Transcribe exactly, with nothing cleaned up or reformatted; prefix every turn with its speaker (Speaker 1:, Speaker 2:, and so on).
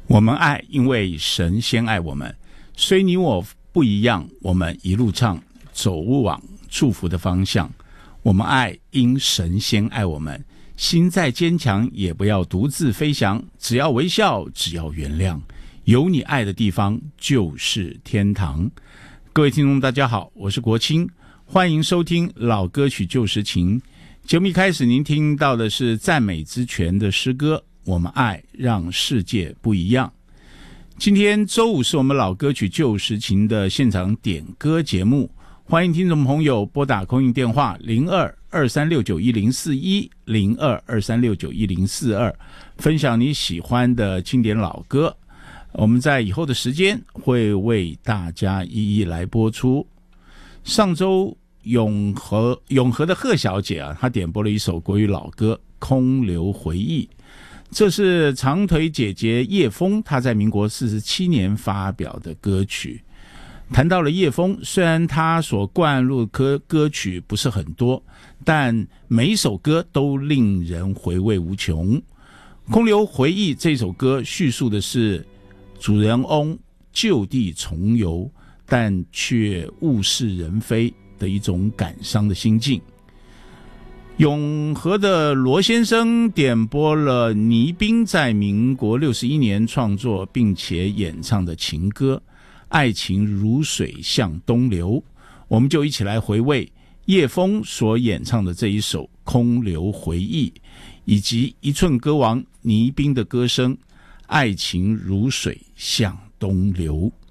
Speaker 1: 我们爱，因为神先爱我们。虽你我不一样，我们一路唱，走往祝福的方向。我们爱，因神先爱我们。心再坚强，也不要独自飞翔。只要微笑，只要原谅，有你爱的地方就是天堂。各位听众大家好，我是国清，欢迎收听老歌曲旧时情。节目一开始您听到的是赞美之泉的诗歌，我们爱，让世界不一样。今天周五是我们老歌曲旧时情的现场点歌节目，欢迎听众朋友拨打空运电话零二二三六九一零四一 零二二三六九一零四二，分享你喜欢的经典老歌。我们在以后的时间会为大家一一来播出。上周永和永和的贺小姐啊，她点播了一首国语老歌《空留回忆》，这是长腿姐姐叶枫她在民国四十七年发表的歌曲。谈到了叶枫，虽然她所灌入歌歌曲不是很多，但每一首歌都令人回味无穷。空留回忆这首歌叙述的是主人翁就地重游，但却物是人非的一种感伤的心境。永和的罗先生点播了倪斌在民国六十一年创作并且演唱的情歌《爱情如水向东流》，我们就一起来回味叶枫所演唱的这一首《空留回忆》，以及一寸歌王倪斌的歌声《爱情如水向东流》。